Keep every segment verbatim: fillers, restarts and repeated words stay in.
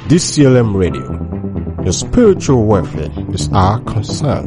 D C L M Radio. Your spiritual welfare is our concern.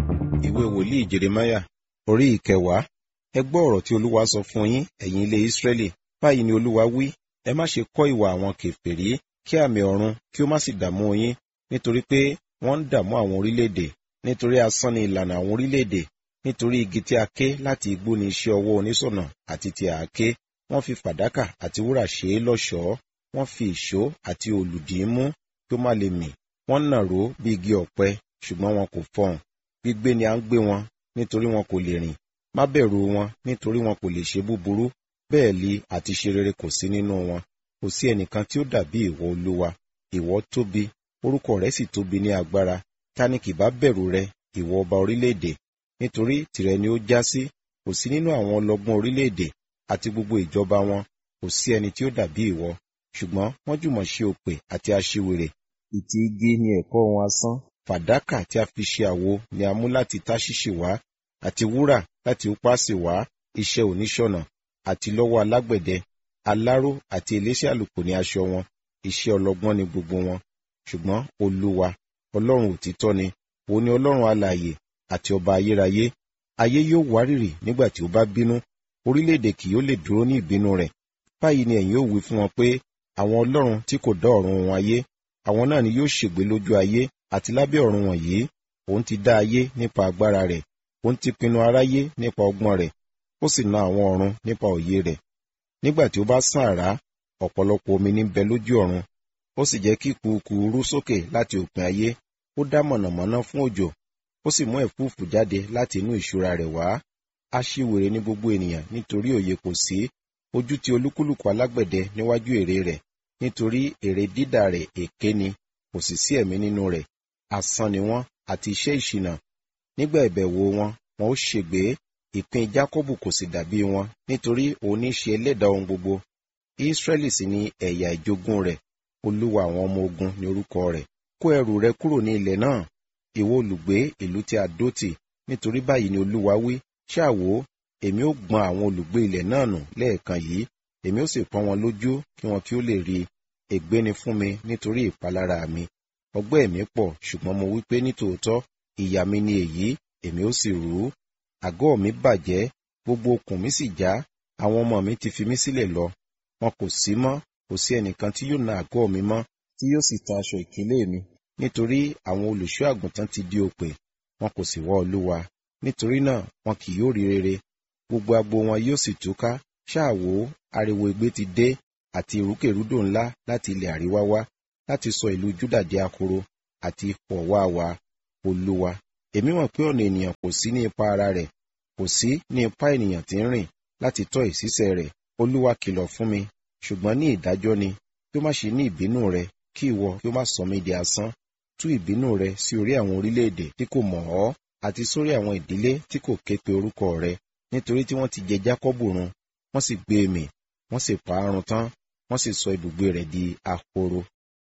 Ìwé wòlíì Jeremáyà orí ìkẹwàá. Ẹ gbọ́ ọ̀rọ̀ tí Olúwa sọ fún yín, ẹ̀yin ilé Ísírẹ́lì. Báyìí ni Olúwa wí, ẹ má ṣe kọ́ ìwà àwọn kèfèrí, kí àmì ọ̀run kí ó má sì dààmú yín, nítorí pé wọ́n ń dààmú àwọn orílẹ̀-èdè, nítorí asán ni ìlànà àwọn orílẹ̀-èdè, nítorí igi tí a ké láti igbó ni iṣẹ́ ọwọ́ oníṣọ̀nà àti ti àáké. Wọ́n fi fàdákà àti wúrà ṣe é lọ́ṣọ̀ọ́, wọ́n fi ìṣó àti òòlù dì í mú kí ó má lè mì. Wọ́n nàró bí igi ọ̀pẹ, ṣùgbọ́n wọn kò fọhùn. Gbígbé ni à ń gbé wọn, nítorí wọn kò lè rìn. Má bẹ̀rù wọn, nítorí wọn kò lè ṣe búburú. Bẹ́ẹ̀ li àti ṣe rere kò sí nínú wọn. Kò sí ẹnìkan tí ó dàbí ìwọ Olúwa. Ìwọ tóbi, orúkọ rẹ sì tóbi ní agbára. Ta ni kì bá bẹ̀rù rẹ, ìwọ ọba orílẹ̀-èdè? Nítorí tìrẹ ni ó já sí. Kò sí nínú àwọn ọlọ́gbọ́n orílẹ̀-èdè àti gbogbo ìjọba wọn. Kò sí ẹni tí ó dàbí ìwọ. Ṣùgbọ́n wọ́n jùmọ̀ ṣe òpè àti aṣiwèrè. Ìtì igi ni ẹ̀kọ́ wọn asán. Fàdákà tí a fi ṣe àwo ni a mú láti Táṣíṣì wá, àti wúrà láti Úpásì wá, iṣẹ́ oníṣọ̀nà, àti lọ́wọ́ alágbẹ̀dẹ. Aláró àti eléṣẹ́ àlùkò ni aṣọ wọn, iṣẹ́ ọlọ́gbọ́n ni gbogbo wọn. Ṣùgbọ́n Olúwa, Ọlọ́run òtítọ́ ni, òun ni Ọlọ́run alààyè àti ọba ayérayé. Ayé yóò wárìrì nígbà tí ó bá bínú, orílẹ̀-èdè kì yóò lè dúró ní ìbínú rẹ̀. Báyìí ni ẹ̀yin ó wí fún wọn pé, àwọn ọlọ́run tí kò dá ọ̀run wọn ayé, àwọn náà ni yóò ṣègbé lójú ayé àti lábẹ́ ọ̀run wọ̀nyí. Òun ti dá ayé nípa agbára rẹ̀, òun ti pinnu aráyé nípa ọgbọ́n rẹ̀, ó sì na àwọn ọ̀run nípa òye rẹ̀. Nígbà tí ó bá sán àrá, ọ̀pọ̀lọpọ̀ omi ní bẹ lójú ọ̀run, ó sì jẹ́ kí kùukùu rú sókè láti òpin ayé. Ó dá mọ̀nàmọ́ná fún òjò, ó sì mú ẹ̀fúùfù jáde láti inú ìṣúra rẹ̀ wá. Aṣiwèrè ní gbogbo ènìyàn, nítorí òye kò sí. Ojú ti olúkúlùkù alágbẹ̀dẹ níwájú ère rẹ̀, nítorí ère dídà rẹ̀ èké ni, kò sì sí ẹ̀mí nínú rẹ̀. Asán ni wọ́n àti iṣẹ́ ìṣìnà. Nígbà ìbẹ̀wò wọn, wọn ó ṣègbé. Ìpín Jákọ́bù kò sì dàbí wọn, nítorí òun ní ṣe ẹlẹ́dàá ohun gbogbo. Ísírẹ́lì sì ni ẹ̀yà ìjogún rẹ̀. Olúwa àwọn ọmọ ogun ni orúkọ rẹ̀. Kó ẹrù rẹ kúrò ní ilẹ̀ náà, ìwọ olùgbé ìlú tí a dó tì, nítorí báyìí ni Olúwa wí. Ṣáà wò ó, èmi ó gbọn àwọn olùgbé ilẹ̀ náà nù lẹ́ẹ̀kan yìí, èmi ó sì pọ́n wọn lójú kí wọn kí ó lè rí i. Ègbé ni fún mi nítorí ìpalára mi. Ọgbẹ́ mi pọ̀, ṣùgbọ́n mo wí pé nítòótọ́ ìyà mi ni èyí, èmi ó sì rú. Àgọ́ mi bàjẹ́, gbogbo okùn mi sì já, àwọn ọmọ mi ti fi mí sílẹ̀ lọ. Wọn kò sí mọ́, kò sí ẹnìkan tí yóò na àgọ́ mi mọ́, tí yóò sì ta aṣọ ìkélé mi. Nítorí àwọn olùṣọ́ àgùntàn ti di òpè, wọn kò sì wá Olúwa. Nítorí náà wọn kì yóò rí rere, gbogbo agbo wọn yóò sì túká. Ṣáà wò ó, ariwo igbe ti dé, àti ìrúkèrúdò ńlá láti ilẹ̀ àríwá wá, láti sọ ìlú Júdà di ahoro àti ipò ọ̀wàwà Olúwa. Èmi mọ̀ pé ọ̀nà ènìyàn kò sí ní ipa ara rẹ̀, kò sí ní ipá ènìyàn tí ń rìn láti tọ́ ìṣísẹ̀ rẹ̀. Olúwa kìlọ̀ fún mi, ṣùgbọ́n ní ìdájọ́ ni, kí ó má ṣe ní ìbínú rẹ, kí ìwọ kí ó má sọ mí di asán. Tú ìbínú rẹ sí orí àwọn orílẹ̀-èdè tí kò mọ̀ ọ́, àti sórí àwọn ìdílé tí kò ké pe orúkọ rẹ, nítorí tí wọ́n ti jẹ Jákọ́bù run, wọ́n sì gbé e mì, wọ́n sì pa á run tán, wọ́n sì sọ ibùgbé rẹ̀ di ahoro.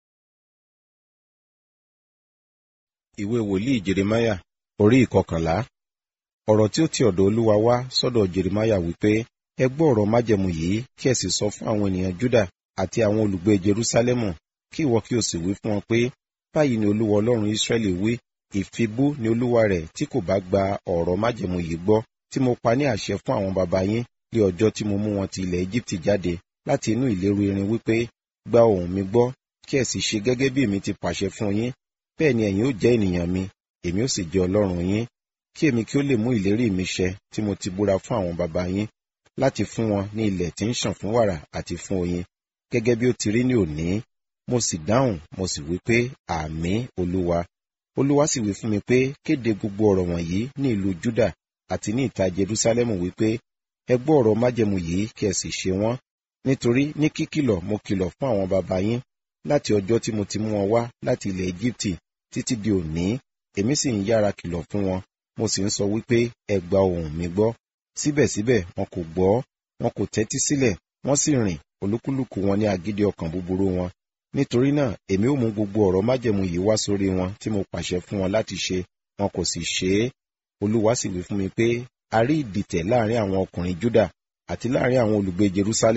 Ìwé wòlíì Jeremáyà orí ìkọkànlá. Ọ̀rọ̀ tí ó ti ọ̀dọ̀ Olúwa wá sọ́dọ̀ Jeremáyà wípé, ẹ gbọ́ ọ̀rọ̀ májẹ̀mú yìí, kí ẹ sì sọ fún àwọn ènìyàn Júdà àti àwọn olùgbé Jerúsálẹ́mù, kí ìwọ kí o sì wí fún wọn pé, báyìí ni Olúwa Ọlọ́run Ísírẹ́lì wí, ìfibú ni Olúwa rẹ̀ tí kò bá gba ọ̀rọ̀ májẹ̀mú yìí gbọ́, tí mo pa ní àṣẹ fún àwọn baba yín ní ọjọ́ tí mo mú wọn ti ilẹ̀ Égíptì jáde láti inú ìléru irin wípé, gba ohùn mi gbọ́, kí ẹ sì ṣe gẹ́gẹ́ bí èmi ti pàṣẹ fún yín. Bẹ́ẹ̀ ni ẹ̀yin ó jẹ́ ènìyàn mi, èmi ó sì jẹ́ Ọlọ́run yín, kí èmi kí ó lè mú ìlérí mi ṣẹ tí mo ti búra fún àwọn baba yín, láti fún wọn ní ilẹ̀ tí ń ṣàn fún wàrà àti fún oyin, gẹ́gẹ́ bí ó ti rí ní òní. Mo sì dáhùn, mo sì wí pé, àmín Olúwa. Olúwa sì wí fún mi pé, kéde gbogbo ọ̀rọ̀ wọ̀nyí ní ìlú Júdà àti ní ìta Jerúsálẹ́mù wípé, ẹ gbọ́ ọ̀rọ̀ májẹ̀mú yìí kí ẹ sì ṣe wọ́n. Nítorí ní kíkìlọ̀ mo kìlọ̀ fún àwọn baba yín láti ọjọ́ tí mo ti mú wọn wá láti ilẹ̀ Égíptì títí di òní, èmi sì ń yára kìlọ̀ fún wọn, mo sì ń sọ wípé, ẹ gba ohùn mi gbọ́. Síbẹ̀síbẹ̀ wọn kò gbọ́, wọn kò tẹ́tí sílẹ̀, wọ́n sì rìn olúkúlùkù wọn ní agídí ọkàn búburú wọn. Nítorí náà èmi ó mú gbogbo ọ̀rọ̀ májẹ̀mú yìí wá sórí wọn tí mo pàṣẹ fún wọn láti ṣe, wọn kò sì ṣe é. Olúwa sì wí fún mi pé, a rí ìdìtẹ̀ láàrin àwọn ọkùnrin Júdà àti láàrin àwọn olùgbé Jerúsálẹ́mù,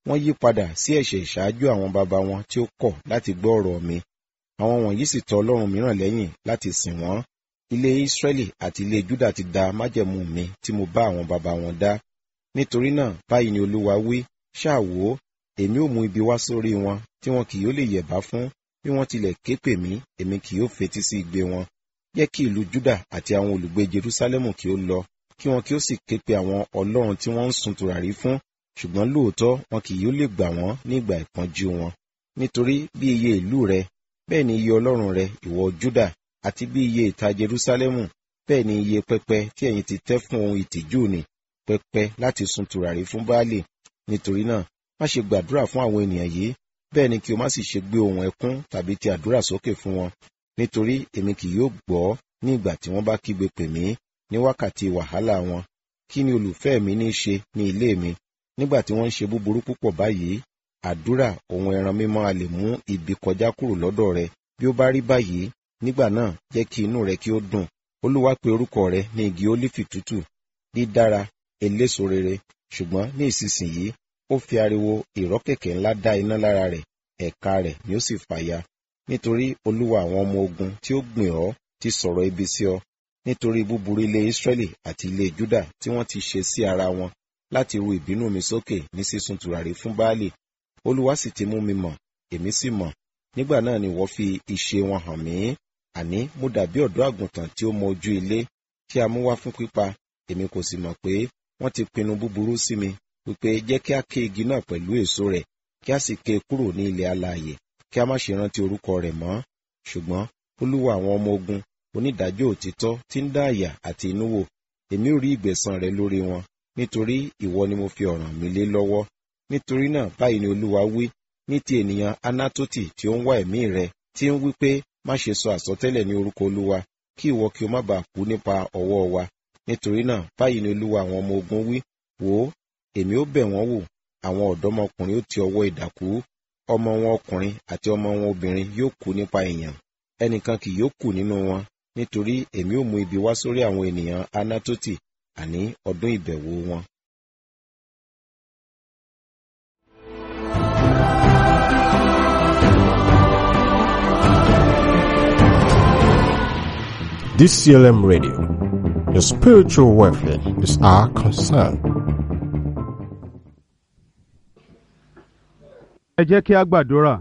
wọ́n yí padà sí ẹ̀ṣẹ̀ ìṣáájú àwọn baba wọn tí ó kọ̀ láti gbọ́ ọ̀rọ̀ mi. Àwọn wọ̀nyí sì tọ ọlọ́run mìíràn lẹ́yìn láti sìn wọ́n. Ilé Ísírẹ́lì àti ilé Júdà ti da májẹ̀mú mi tí mo bá àwọn baba wọn dá. Nítorí náà, báyìí ni Olúwa wí, ṣáà wò ó, èmi ó mú ibi wá sórí wọn tí wọn kì yóò lè yẹ̀bá fún. Bí wọ́n tilẹ̀ ké pè mí, èmi kì yóò fetí sí igbe wọn. Jẹ́ kí ìlú Júdà àti àwọn olùgbé Jerúsálẹ́mù kí ó lọ, kí wọn kí ó sì ké pe àwọn ọlọ́run tí wọ́n ń sun tùràrí fún, ṣùgbọ́n lóòótọ́ wọn kì yóò lè gbà wọ́n ní ìgbà ìpọ́njú wọn. Nítorí bí iye ìlú rẹ, bẹ́ẹ̀ ni iye ọlọ́run rẹ, ìwọ Júdà, àti bí iye ìta Jerúsálẹ́mù, bẹ́ẹ̀ ni iye pẹpẹ tí ẹ̀yin ti tẹ́ fún ohun ìtìjú ni, pẹpẹ láti sun tùràrí fún Baálì. Nítorí náà, má ṣe gbàdúrà fún àwọn ènìyàn yìí, bẹ́ẹ̀ ni kí o má sì ṣe gbé ohùn ẹkún tàbí ti àdúrà sókè fún wọn, nítorí èmi kì yóò gbọ́ ní ìgbà tí wọ́n bá kígbe pè mí ní wákàtí wàhálà wọn. Kí ni olùfẹ́ mi ní í ṣe ní ilé mi nígbà tí wọ́n ń ṣe búburú púpọ̀ báyìí? Àdúrà ohun ẹran mímọ́ a lè mú ibi kọjá kúrò lọ́dọ̀ rẹ. Bí ó bá rí báyìí, nígbà náà jẹ́ kí inú rẹ kí ó dùn. Olúwa pe orúkọ rẹ ní igi ólífì tútù, dídára, eléso rere. Ṣùgbọ́n ní ìsinsìnyí, ó fi ariwo ìrọ́kẹ̀kẹ̀ ńlá dá iná lára rẹ̀, ẹ̀ka rẹ̀ ni ó sì fàya. Nítorí Olúwa àwọn ọmọ ogun tí ó gbìn ọ́ ti sọ̀rọ̀ ibi sí ọ, nítorí búburú ilé Ísírẹ́lì àti ilé Júdà tí wọ́n ti ṣe sí ara wọn láti ru ìbínú mi sókè ní sísun tùràrí fún Baálì. Olúwa sì ti mú mi mọ̀, èmi sì mọ̀. Nígbà náà ni wọ́n fi ìṣe wọn hàn mí. Àní mo dàbí ọ̀dọ́ àgùntàn tí ó mọ ojú ilé tí a mú wá fún pípa. Èmi kò sì mọ̀ pé wọ́n ti pinnu búburú sí mi, wípé jẹ́ kí a ké igi náà pẹ̀lú èso rẹ̀, kí a sì ké kúrò ní ilẹ̀ alààyè, kí a má ṣe rántí orúkọ rẹ̀ mọ́. Ṣùgbọ́n Olúwa àwọn ọmọ ogun, onídàájọ́ òtítọ́ tí ń dá àyà àti inú wò, èmi ò rí ìgbẹ̀san rẹ lórí wọn, nítorí ìwọ ni mo fi ọ̀ràn mi lé lọ́wọ́. Nítorí náà, báyìí ni Olúwa wí, ní ti ènìyàn Anátòtì tí ó ń wá ẹ̀mí rẹ, tí ń wí pé má ṣe sọ àsọtẹ́lẹ̀ ní orúkọ Olúwa, kí ìwọ kí o má bàa kú nípa ọwọ́ wa. Nítorí náà, báyìí ni Olúwa àwọn ọmọ ogun wí, wò ó, èmi ó bẹ̀ wọ́n wò, àwọn ọ̀dọ́mọkùnrin ó ti ọwọ́ idà kú, ọmọ wọn ọkùnrin àti ọmọ wọn obìnrin yóò kú nípa ìyàn, ẹnìkan kì yóò kù nínú wọn, nítorí èmi ó mú ibi wá sórí àwọn ènìyàn Anátòtì, àní ọdún ìbẹ̀wò wọn. D C L M Radio, your spiritual welfare is our concern. Ẹ jẹ́ kí a gbàdúrà.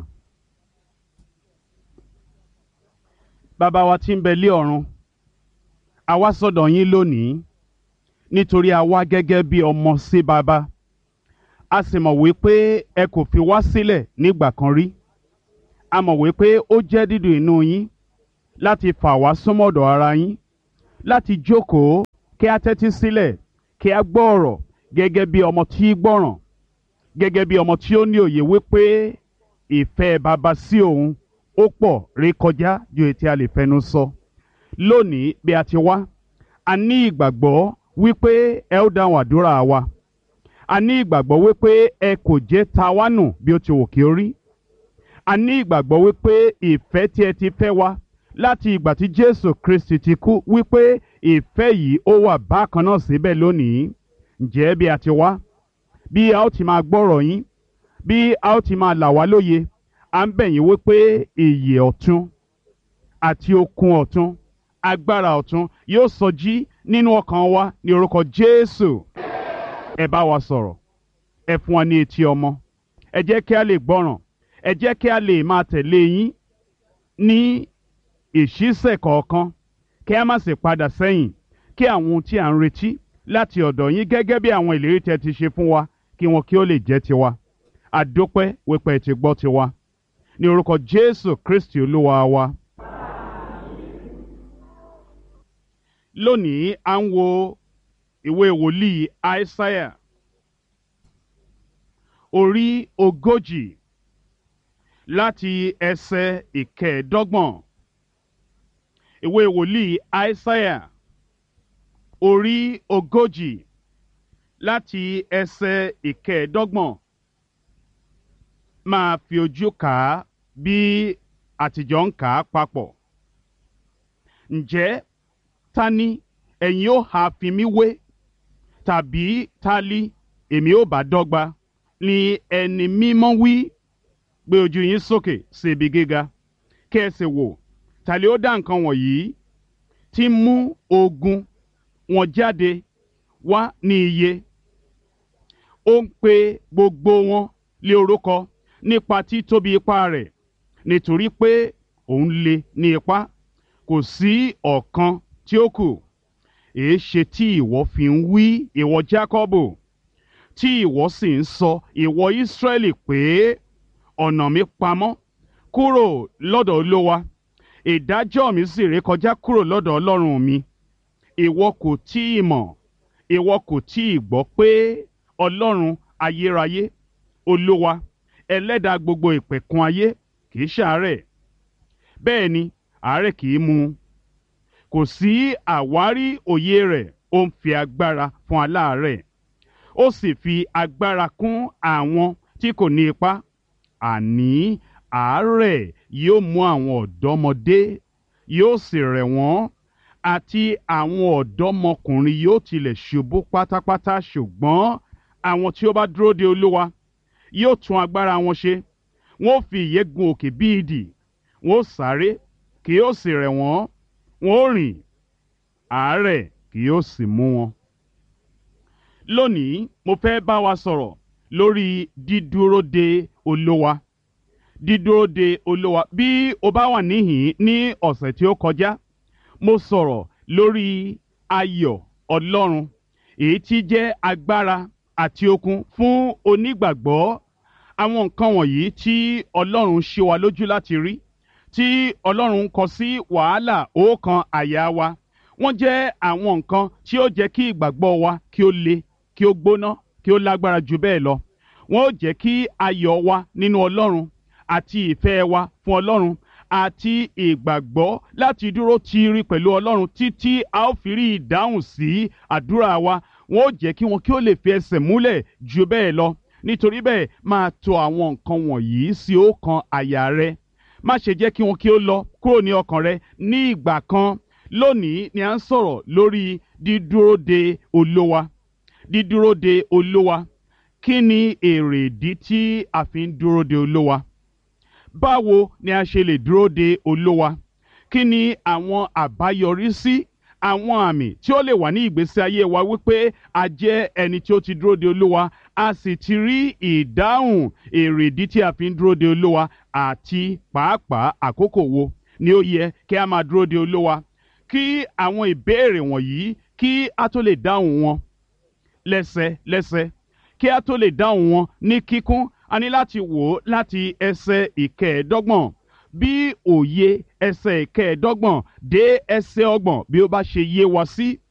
Bàbá wa tí ń bẹ lé ọ̀run, a wá sọ́dọ̀ yín lónìí nítorí a wá gẹ́gẹ́ bí ọmọ sí bàbá. A sì mọ̀ wípé ẹ kò fi wá sílẹ̀ nígbà kan rí. A mọ̀ wípé ó jẹ́ dídùn inú yín láti fà wá súnmọ́dọ̀ ara yín, láti jókòó kí a tẹ́tí sílẹ̀, kí a gbọ́ ọ̀rọ̀ gẹ́gẹ́ bí ọmọ tí gbọ́ràn, gẹ́gẹ́ bí ọmọ tí ó ní òye wípé ìfẹ́ bàbá sí òun ó pọ̀ rékọjá ju èyí tí a lè fẹnu sọ. Lónìí bí a ti wá, a ní ìgbàgbọ́ wípé ẹ ó dáhùn àdúrà wa. A ní ìgbàgbọ́ wípé ẹ kò jẹ́ ta wá nù bí ó ti wù kí ó rí. A ní ìgbàgbọ́ wípé ìfẹ́ tí ẹ ti fẹ́ wa láti ìgbà tí Jésù Kristi ti kú, wípé ìfẹ́ yìí ó wà bákan náà síbẹ̀ lónìí. Ǹjẹ́ bí a ti wá, bí a ó ti máa gbọ́rọ̀ yín, bí a ó ti máa là wá lóye, à ń bẹ̀ yín wípé ìyè ọ̀tun àti okun ọ̀tun, agbára ọ̀tun yóò sọjí nínú ọkàn wa ní orúkọ Jésù. Ẹ bá wa sọ̀rọ̀, ẹ fún wa ní etí ọmọ, ẹ jẹ́ kí a lè gbọ́ràn, ẹ jẹ́ kí a lè máa tẹ̀lé yín ní ìṣísẹ̀ kọ̀ọ̀kan, kí a má sì padà sẹ́yìn, kí àwọn ohun tí à ń retí láti ọ̀dọ̀ yín gẹ́gẹ́ bí àwọn ìlérí tẹ́ ti ṣe fún wa, kí wọn kí ó lè jẹ́ tiwa. Àdúpẹ́ wípé ẹ ti gbọ́ tiwa. Ní orúkọ Jésù Kristi Olúwa wa. Lónìí à ń wo ìwé wòlíì Aísáyà orí ogójì láti ẹsẹ̀ ìkẹẹ̀ẹ́dọ́gbọ̀n. Ìwé wòlíì Aísáyà orí ogójì láti ẹsẹ̀ ìkẹẹ̀ẹ́dọ́gbọ̀n. Máa fi ojú kà á bí àtijọ́ ń kà á papọ̀. Ǹjẹ́ ta ni ẹ̀yin ó ha fi mí wé? Tàbí ta li èmi ó bá dọ́gba? ni ẹni mímọ́ wí, gbé ojú yín sókè sí ibi gíga kí ẹ sì wò, ta lè ó dá nǹkan wọ̀nyí tí ń mú ogun wọn jáde wá ní iye. Ó ń pe gbogbo wọn lé orúkọ nípa títóbi ipá rẹ̀, nítorí pé òun le ní ipá, kò sí ọ̀kan tí ó kù. Èéṣe tí ìwọ fi ń wí, ìwọ Jákọ́bù, tí ìwọ sì ń sọ, ìwọ Ísírẹ́lì, pé ọ̀nà mi pamọ́ kúrò lọ́dọ̀ Olúwa, ìdájọ́ mi sì rékọjá kúrò lọ́dọ̀ Ọlọ́run mi. Ìwọ kò tí ì mọ̀, ìwọ kò tí ì gbọ́ pé Ọlọ́run ayérayé, Olúwa, ẹlẹ́dàá gbogbo ìpẹ̀kun ayé, kì í ṣàárẹ̀, bẹ́ẹ̀ ni àárẹ̀ kì í mú un. Kò sí àwárí òye rẹ̀, ó ń fi agbára fún aláàárẹ̀, ó sì fi agbára kún àwọn tí kò ní ipá. Àní àárẹ̀ yóò mú àwọn ọ̀dọ́mọdé, yóò sì rẹ̀ wọ́n, àti àwọn ọ̀dọ́mọkùnrin yóò tilẹ̀ ṣubú pátápátá. Ṣùgbọ́n àwọn tí ó bá dúró de Olúwa yóò tún agbára wọn ṣe. Wọ́n ó fi ìyẹ́ gun òkè bí idì, wọ́n ó sáré, kì yóò sì rẹ̀ wọ́n, wọ́n ó rìn, àárẹ̀ kì yóò sì mú wọn. Lónìí mo fẹ́ bá wa sọ̀rọ̀ lórí dídúró de Olúwa. Dídúró de Olúwa. Bí o bá wà níhìn ní ọ̀sẹ̀ tí ó kọjá, mo sọ̀rọ̀ lórí ayọ̀ Ọlọ́run, èyí tí jẹ́ agbára àti okun fún onígbàgbọ́. Àwọn nǹkan wọ̀nyí tí Ọlọ́run ṣe wa lójú láti rí, tí Ọlọ́run kọ sí wàhálà ọkàn àyà wa, wọ́n jẹ́ àwọn nǹkan tí ó jẹ́ kí ìgbàgbọ́ wa kí ó le, kí ó gbóná, kí ó lágbára jù bẹ́ẹ̀ lọ. Wọ́n ó jẹ́ kí ayọ̀ wa nínú Ọlọ́run àti ìfẹ́ wa fún Ọlọ́run àti ìgbàgbọ́ láti dúró tiiri pẹ̀lú Ọlọ́run títí a ó fi rí ìdáhùn sí àdúrà wa, wọ́n ó jẹ́ kí wọn kí ó lè fi ẹsẹ̀ múlẹ̀ jù bẹ́ẹ̀ lọ. Nítorí bẹ́ẹ̀, máa tò àwọn nǹkan wọ̀nyí sí ọkàn àyà rẹ. Má ṣe jẹ́ kí wọn kí ó lọ kúrò ní ọkàn rẹ ní ìgbà kan. Lónìí ni à ń sọ̀rọ̀ lórí dídúró de Olúwa. Dídúró de Olúwa. Kí ni èrèdí tí a fi ń dúró de Olúwa? Báwo ni a ṣe lè dúró de Olúwa? Kí ni àwọn àbáyọrísí, àwọn àmì tí ó lè wà ní ìgbésí ayé wa wípé a jẹ́ ẹni tí ó ti dúró de Olúwa, a sì ti rí ìdáhùn èrèdí tí a fi ń dúró de Olúwa, àti pàápàá àkókò wo ni ó yẹ kí a máa dúró de Olúwa? Kí àwọn ìbéèrè wọ̀nyí kí a tó lè dáhùn wọn lẹ́sẹlẹ́sẹ, kí a tó lè dáhùn wọn ní kíkún, a ní láti wò ó láti ẹsẹ̀ ìkẹẹ̀ẹ́dọ́gbọ̀n. Bí òye ẹsẹ̀ ìkẹẹ̀ẹ́dọ́gbọ̀n dé ẹsẹ̀ ọgbọ̀n bí ó bá ṣe yé wa sí,